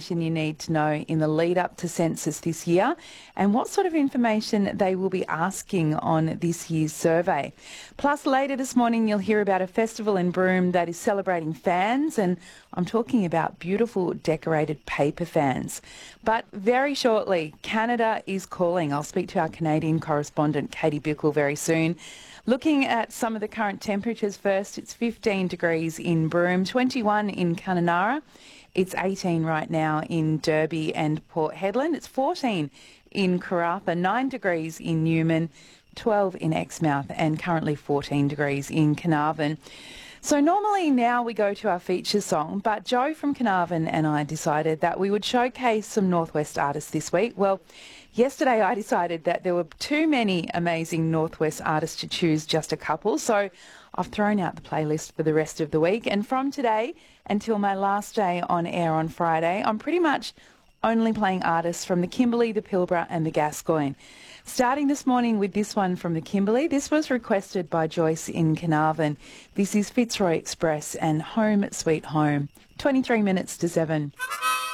you need to know in the lead up to census this year and what sort of information they will be asking on this year's survey. Plus, later this morning, you'll hear about a festival in Broome that is celebrating fans, and I'm talking about beautiful decorated paper fans. But very shortly, Canada is calling. I'll speak to our Canadian correspondent, Katie Bickle, very soon. Looking at some of the current temperatures first, it's 15 degrees in Broome, 21 in Kununurra. It's 18 right now in Derby and Port Hedland. It's 14 in Karratha, 9 degrees in Newman, 12 in Exmouth, and currently 14 degrees in Carnarvon. So normally now we go to our feature song, but Joe from Carnarvon and I decided that we would showcase some Northwest artists this week. Well, yesterday I decided that there were too many amazing Northwest artists to choose just a couple, so I've thrown out the playlist for the rest of the week. And from today until my last day on air on Friday, I'm pretty much only playing artists from the Kimberley, the Pilbara and the Gascoyne. Starting this morning with this one from the Kimberley. This was requested by Joyce in Carnarvon. This is Fitzroy Express and Home Sweet Home. 23 minutes to 7.